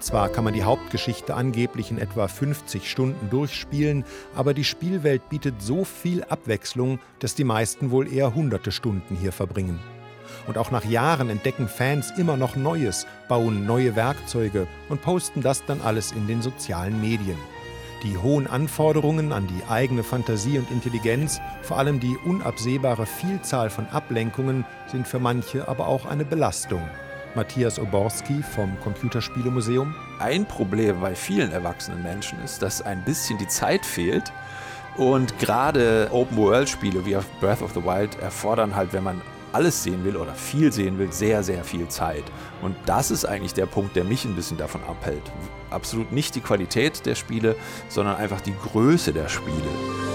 Zwar kann man die Hauptgeschichte angeblich in etwa 50 Stunden durchspielen, aber die Spielwelt bietet so viel Abwechslung, dass die meisten wohl eher hunderte Stunden hier verbringen. Und auch nach Jahren entdecken Fans immer noch Neues, bauen neue Werkzeuge und posten das dann alles in den sozialen Medien. Die hohen Anforderungen an die eigene Fantasie und Intelligenz, vor allem die unabsehbare Vielzahl von Ablenkungen, sind für manche aber auch eine Belastung. Matthias Oborski vom Computerspielemuseum. Ein Problem bei vielen erwachsenen Menschen ist, dass ein bisschen die Zeit fehlt. Und gerade Open-World-Spiele wie Breath of the Wild erfordern halt, wenn man alles sehen will oder viel sehen will, sehr, sehr viel Zeit. Und das ist eigentlich der Punkt, der mich ein bisschen davon abhält. Absolut nicht die Qualität der Spiele, sondern einfach die Größe der Spiele.